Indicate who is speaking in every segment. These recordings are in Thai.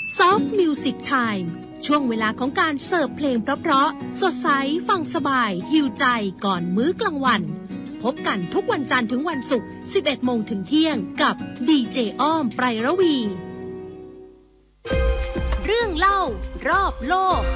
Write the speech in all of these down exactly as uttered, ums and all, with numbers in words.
Speaker 1: Soft Music Time ช่วงเวลาของการเสิร์ฟเพลงเพราะๆสดใสฟังสบายหิวใจก่อนมื้อกลางวันพบกันทุกวันจันทร์ถึงวันศุกร์ สิบเอ็ดโมงถึงเที่ยงกับดีเจอ้อมไพรระวีเรื่องเล่ารอบโลก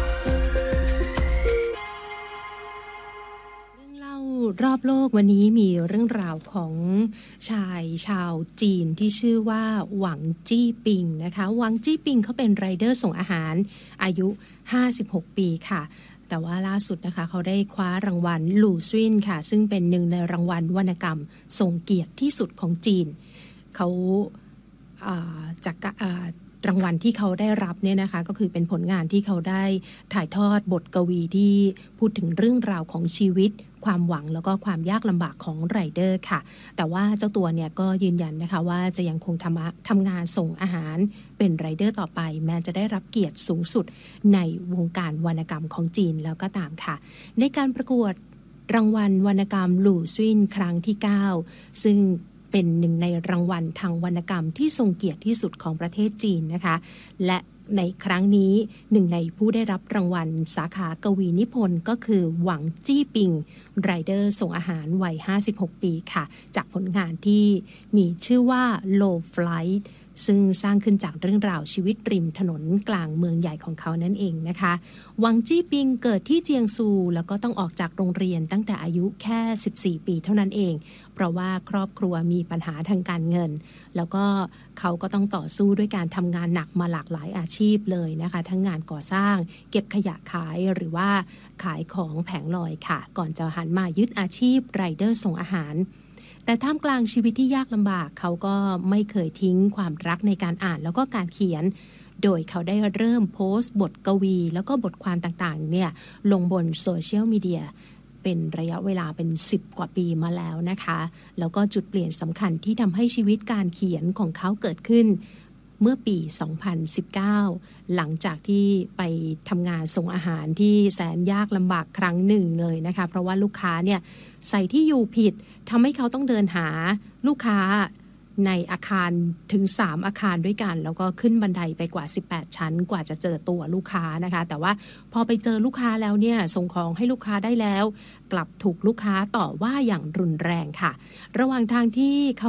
Speaker 1: รอบโลกวันนี้มีเรื่องราวของชายชาวจีนที่ชื่อว่าหวังจี้ปิงนะคะหวังจี้ปิงเขาเป็นไรเดอร์ส่งอาหารอายุห้าสิบหกปีค่ะแต่ว่าล่าสุดนะคะเขาได้คว้ารางวัลหลู่ซิ่นค่ะซึ่งเป็นหนึ่งในรางวัลวรรณกรรมทรงเกียรติที่สุดของจีนเขาจากรางวัลที่เขาได้รับเนี่ยนะคะก็คือเป็นผลงานที่เขาได้ถ่ายทอดบทกวีที่พูดถึงเรื่องราวของชีวิตความหวังแล้วก็ความยากลำบากของไรเดอร์ค่ะแต่ว่าเจ้าตัวเนี่ยก็ยืนยันนะคะว่าจะยังคงทำทำงานส่งอาหารเป็นไรเดอร์ต่อไปแม้จะได้รับเกียรติสูงสุดในวงการวรรณกรรมของจีนแล้วก็ตามค่ะในการประกวดรางวัลวรรณกรรมหลู่ซิ่นครั้งที่เก้าซึ่งเป็นหนึ่งในรางวัลทางวรรณกรรมที่ทรงเกียรติที่สุดของประเทศจีนนะคะและในครั้งนี้หนึ่งในผู้ได้รับรางวัลสาขากวีนิพนธ์ก็คือหวังจี้ปิงไรเดอร์ส่งอาหารวัยห้าสิบหกปีค่ะจากผลงานที่มีชื่อว่า Low Flight ซึ่งสร้างขึ้นจากเรื่องราวชีวิตริมถนนกลางเมืองใหญ่ของเขานั่นเองนะคะหวังจี้ปิงเกิดที่เจียงซูแล้วก็ต้องออกจากโรงเรียนตั้งแต่อายุแค่สิบสี่ปีเท่านั้นเองเพราะว่าครอบครัวมีปัญหาทางการเงินแล้วก็เขาก็ต้องต่อสู้ด้วยการทำงานหนักมาหลากหลายอาชีพเลยนะคะทั้งงานก่อสร้างเก็บขยะขายหรือว่าขายของแผงลอยค่ะก่อนจะหันมายึดอาชีพไรเดอร์ส่งอาหารแต่ท่ามกลางชีวิตที่ยากลำบากเขาก็ไม่เคยทิ้งความรักในการอ่านแล้วก็การเขียนโดยเขาได้เริ่มโพสต์บทกวีแล้วก็บทความต่างๆเนี่ยลงบนโซเชียลมีเดียเป็นระยะเวลาเป็นสิบกว่าปีมาแล้วนะคะแล้วก็จุดเปลี่ยนสำคัญที่ทำให้ชีวิตการเขียนของเขาเกิดขึ้นเมื่อปีสองพันสิบเก้าหลังจากที่ไปทำงานส่งอาหารที่แสนยากลำบากครั้งหนึ่งเลยนะคะเพราะว่าลูกค้าเนี่ยใส่ที่อยู่ผิดทำให้เขาต้องเดินหาลูกค้าในอาคารถึงสามอาคารด้วยกันแล้วก็ขึ้นบันไดไปกว่าสิบแปดชั้นกว่าจะเจอตัวลูกค้านะคะแต่ว่าพอไปเจอลูกค้าแล้วเนี่ยส่งของให้ลูกค้าได้แล้วกลับถูกลูกค้าต่อว่าอย่างรุนแรงค่ะระหว่างทางที่เขา